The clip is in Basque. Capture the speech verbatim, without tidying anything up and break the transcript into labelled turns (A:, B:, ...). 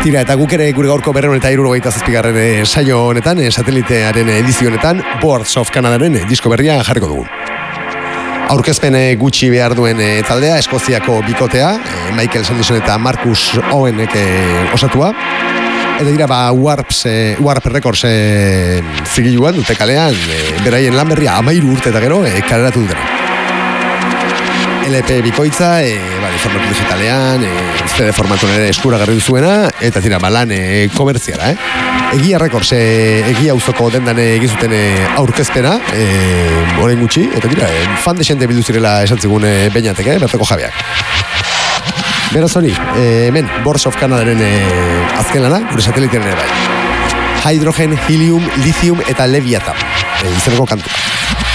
A: Tira, eta guk ere gure gaurko berreun eta hirurogeita zazpigarren e, saio honetan, e, satelitearen edizio honetan, Boards of Canadaren e, disko berria jarriko dugu. Aurkezpen e, gutxi behar duen e, taldea, Eskoziako bikotea, e, Michael Sandison eta Marcus Owenek e, osatua. Eta dira, ba, Warps, e, Warp Records e, zigiluan dute kalean, e, beraien lan berria amairu urte eta gero e, kaleratu dutena. L P bikoitza, e, bale, formatu digitalean, e, C D formatuan ere eskuragarri duzuena, eta tira, balan e, komertziala, eh? Egia Records, e, egia auzoko dendan egin zuten e, aurkezpena, e, orain gutxi, eta tira, e, fan desente bildu zirela esan zigun e, beinatek, eh, bertako jabeak. Beraz hori, e, hemen, Boards of Canadaren e, azken lana, gure satelitean ere bai. Hydrogen, Helium, Lithium eta Leviathan, e, izeneko kantu.